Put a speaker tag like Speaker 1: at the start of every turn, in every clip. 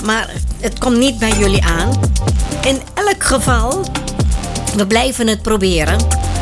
Speaker 1: maar het komt niet bij jullie aan. In elk geval, we blijven het proberen.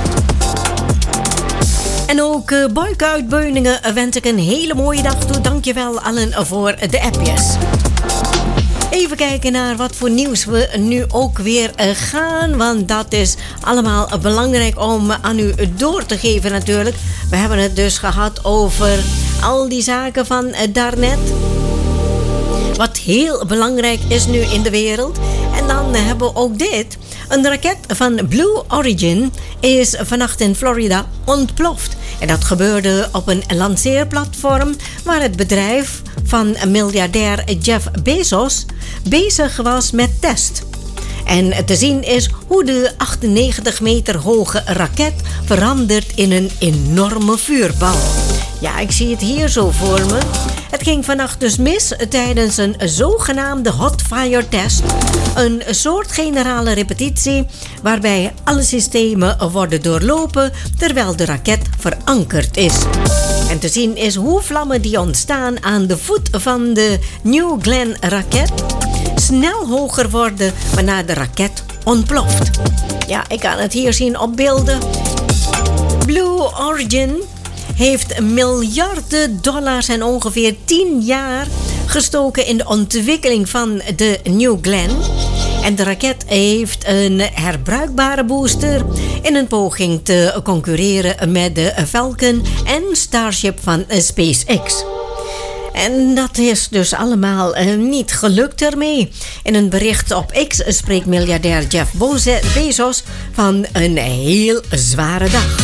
Speaker 1: En ook Boyke uit Beuningen wens ik een hele mooie dag toe. Dankjewel allen voor de appjes. Even kijken naar wat voor nieuws we nu ook weer gaan. Want dat is allemaal belangrijk om aan u door te geven natuurlijk. We hebben het dus gehad over al die zaken van daarnet. Wat heel belangrijk is nu in de wereld. En dan hebben we ook dit. Een raket van Blue Origin is vannacht in Florida ontploft. En dat gebeurde op een lanceerplatform waar het bedrijf van miljardair Jeff Bezos bezig was met test. En te zien is hoe de 98 meter hoge raket verandert in een enorme vuurbal. Ja, ik zie het hier zo voor me. Het ging vannacht dus mis tijdens een zogenaamde hotfire test. Een soort generale repetitie waarbij alle systemen worden doorlopen terwijl de raket verankerd is. En te zien is hoe vlammen die ontstaan aan de voet van de New Glenn raket snel hoger worden waarna de raket ontploft. Ja, ik kan het hier zien op beelden. Blue Origin heeft miljarden dollars en ongeveer 10 jaar gestoken in de ontwikkeling van de New Glenn. En de raket heeft een herbruikbare booster in een poging te concurreren met de Falcon en Starship van SpaceX. En dat is dus allemaal niet gelukt ermee. In een bericht op X spreekt miljardair Jeff Bezos van een heel zware dag.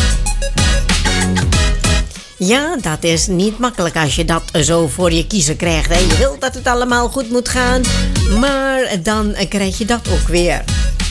Speaker 1: Ja, dat is niet makkelijk als je dat zo voor je kiezen krijgt. Hè. Je wilt dat het allemaal goed moet gaan, maar dan krijg je dat ook weer.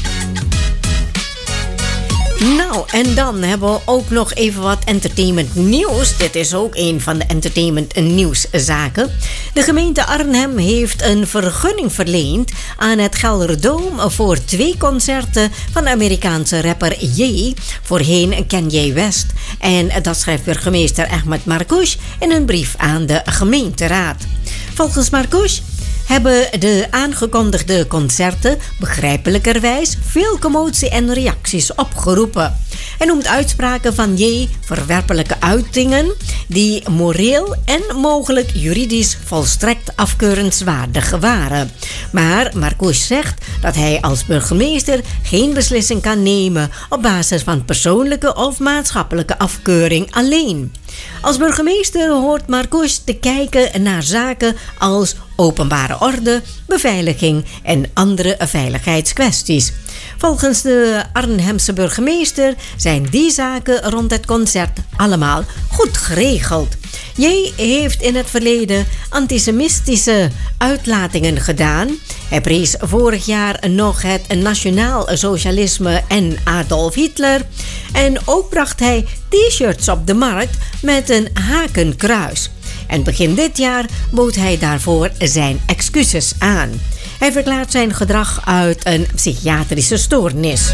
Speaker 1: Nou, en dan hebben we ook nog even wat entertainment nieuws. Dit is ook een van de entertainment nieuwszaken. De gemeente Arnhem heeft een vergunning verleend aan het Gelderdoom voor 2 concerten van de Amerikaanse rapper Ye, voorheen Kanye West. En dat schrijft burgemeester Ahmed Marcouch in een brief aan de gemeenteraad. Volgens Marcouch hebben de aangekondigde concerten begrijpelijkerwijs veel commotie en reacties opgeroepen. Hij noemt uitspraken van Ye verwerpelijke uitingen die moreel en mogelijk juridisch volstrekt afkeurenswaardig waren. Maar Marcouch zegt dat hij als burgemeester geen beslissing kan nemen op basis van persoonlijke of maatschappelijke afkeuring alleen. Als burgemeester hoort Marcouch te kijken naar zaken als openbare orde, beveiliging en andere veiligheidskwesties. Volgens de Arnhemse burgemeester zijn die zaken rond het concert allemaal goed geregeld. Ye heeft in het verleden antisemitische uitlatingen gedaan. Hij prees vorig jaar nog het nationaal socialisme en Adolf Hitler. En ook bracht hij t-shirts op de markt met een hakenkruis. En begin dit jaar bood hij daarvoor zijn excuses aan. Hij verklaart zijn gedrag uit een psychiatrische stoornis.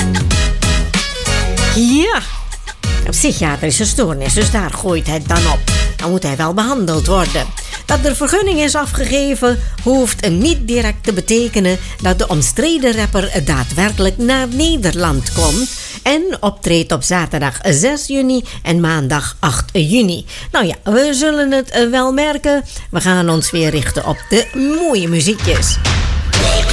Speaker 1: Ja, een psychiatrische stoornis, dus daar gooit hij dan op. Dan moet hij wel behandeld worden. Dat er vergunning is afgegeven hoeft niet direct te betekenen dat de omstreden rapper daadwerkelijk naar Nederland komt en optreedt op zaterdag 6 juni en maandag 8 juni. Nou ja, we zullen het wel merken. We gaan ons weer richten op de mooie muziekjes.